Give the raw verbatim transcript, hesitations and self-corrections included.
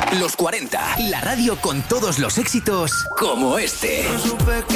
Los cuarenta, la radio con todos los éxitos como este. No supe que